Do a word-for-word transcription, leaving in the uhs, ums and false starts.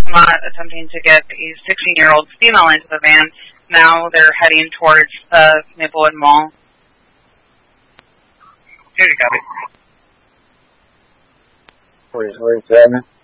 parking lot attempting to get a sixteen-year-old female into the van. Now they're heading towards uh, Maplewood Mall. Here you got it. Where's, where's that?